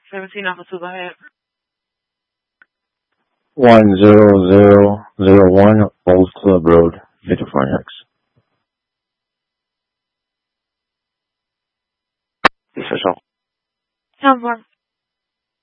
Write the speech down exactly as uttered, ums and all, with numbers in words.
seventeen officer, go ahead. one zero zero zero one Old Club Road, Victor Farnax. Official. ten four.